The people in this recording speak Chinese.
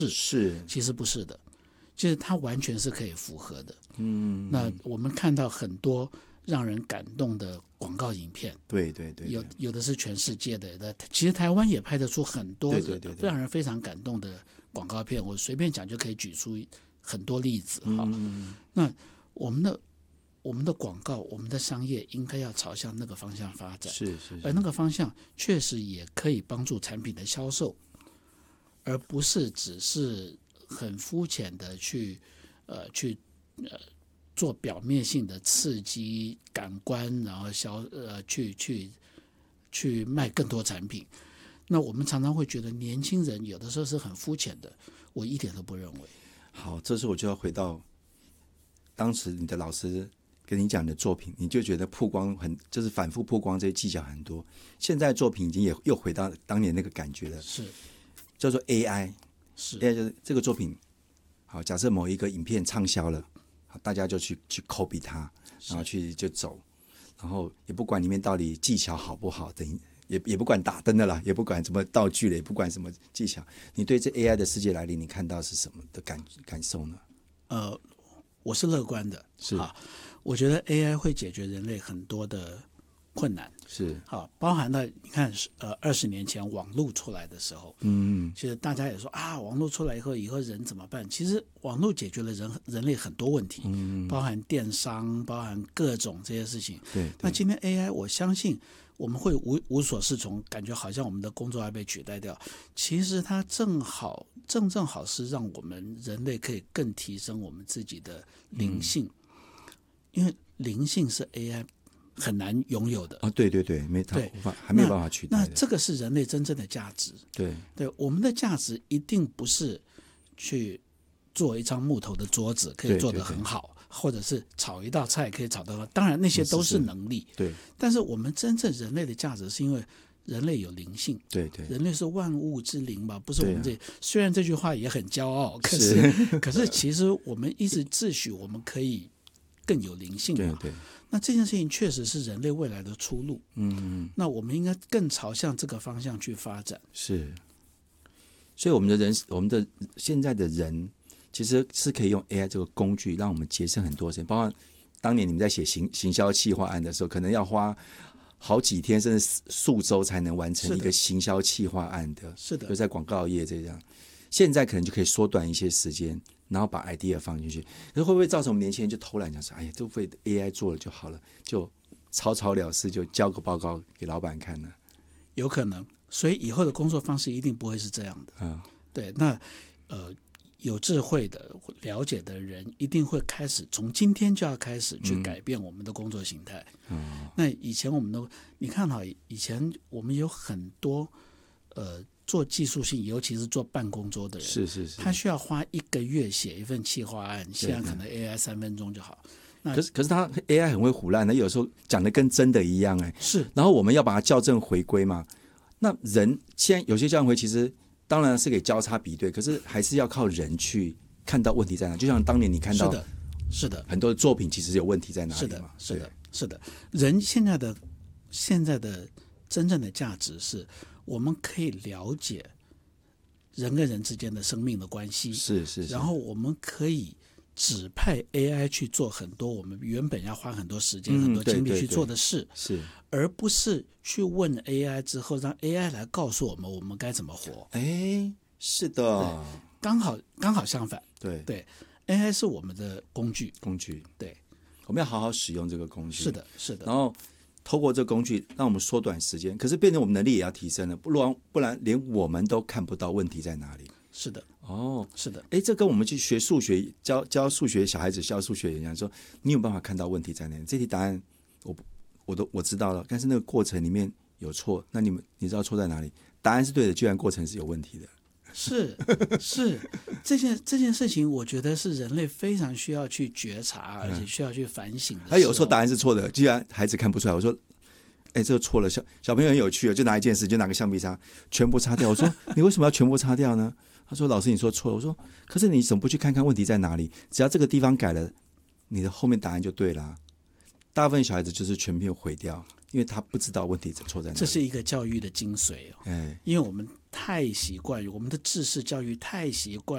是， 其实不是的，其实它完全是可以符合的。那我们看到很多让人感动的广告影片， 对对对， 有的是全世界的，其实台湾也拍得出很多让人非常感动的广告片，我随便讲就可以举出很多例子。那我们的广告，我们的商业应该要朝向那个方向发展， 是， 而那个方向确实也可以帮助产品的销售，而不是只是很肤浅的去做表面性的刺激感官，然后去卖更多产品。那我们常常会觉得年轻人有的时候是很肤浅的，我一点都不认为。 好，这时候我就要回到当时你的老师跟你讲的作品，你就觉得曝光就是反复曝光这些技巧很多。现在作品已经又回到当年那个感觉了， 是叫做 AI， 是 AI 就是这个作品。好，假设某一个影片畅销了，好，大家就去 copy 它，然后就走，然后也不管里面到底技巧好不好，也不管打灯的啦，也不管什么道具了，也不管什么技巧。你对这 AI 的世界来临，你看到是什么的感受呢？ 我是乐观的， 是啊，我觉得 AI 会解决人类很多的困难， 是好，包含了你看，20年前网络出来的时候，其实大家也说啊，网络出来以后人怎么办？其实网络解决了人类很多问题，包含电商，包含各种这些事情。 对， 那今天 AI， 我相信我们会无所适从，感觉好像我们的工作要被取代掉。其实它正好是让我们人类可以更提升我们自己的灵性，因为灵性是 AI 很难拥有的。 对，还没有办法取代的。 那这个是人类真正的价值。 对， 我们的价值一定不是去做一张木头的桌子可以做得很好，或者是炒一道菜可以炒得很好，当然那些都是能力。 对， 但是我们真正人类的价值是因为人类有灵性。 对， 人类是万物之灵嘛，不是我们虽然这句话也很骄傲，可是其实我们一直自诩我们可以更有灵性嘛。 对，那这件事情确实是人类未来的出路。那我们应该更朝向这个方向去发展。 是，所以我们的现在的人其实是可以用 AI 这个工具让我们节省很多时间，包括当年你们在写行销企划案的时候，可能要花好几天甚至数周才能完成一个行销企划案的， 是的， 就在广告业这样。现在可能就可以缩短一些时间，然后把 idea 放进去。可是会不会造成我们年轻人就偷懒，讲说哎呀，都被 AI 做了就好了，就草草了事，就交个报告给老板看呢？ 有可能，所以以后的工作方式一定不会是这样的。对，那有智慧的、了解的人一定会开始从今天就要开始去改变我们的工作形态。那以前你看好，以前我们有很多做技术性，尤其是做办公桌的人， 是， 他需要花1个月写一份企划案，现在可能 AI 3分钟就好。 可是他 AI 很会唬烂，他有时候讲的跟真的一样是。 然后我们要把它校正回归嘛。那人现在有些校正回其实当然是给交叉比对，可是还是要靠人去看到问题在哪。就像当年你看到是的很多的作品其实有问题在哪里嘛。 是的，人现在的真正的价值是我们可以了解人跟人之间的生命的关系， 是， 然后我们可以指派 AI 去做很多我们原本要花很多时间、很多精力去做的事， 是， 而不是去问 AI 之后让 AI 来告诉我们该怎么活。 是的， 刚好相反。对 AI 是我们的工具，对， 我们要好好使用这个工具。 是的， 然后透过这个工具让我们缩短时间，可是变成我们能力也要提升了，不然连我们都看不到问题在哪里。 是的，是的。 这跟我们去学数学教数学小孩子教数学一样，说你有办法看到问题在哪里？这题答案我知道了，但是那个过程里面有错，那你知道错在哪里？答案是对的，居然过程是有问题的。 是这件事情，我觉得是人类非常需要去觉察，而且需要去反省的。 他有时候答案是错的，居然孩子看不出来。我说，这个错了。小朋友很有趣，就拿一件事，就拿个橡皮擦，全部擦掉。我说，你为什么要全部擦掉呢？他说，老师你说错了。我说，可是你怎么不去看看问题在哪里？只要这个地方改了，你的后面答案就对了。大部分小孩子就是全片毁掉，因为他不知道问题错在哪里。 这是一个教育的精髓因为我们太习惯于我们的知识教育太习惯